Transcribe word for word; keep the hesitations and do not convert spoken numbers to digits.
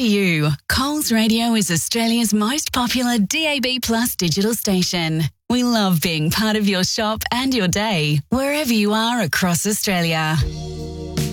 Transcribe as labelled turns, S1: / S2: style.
S1: you, Coles Radio is Australia's most popular D A B Plus digital station. We love being part of your shop and your day, wherever you are across Australia.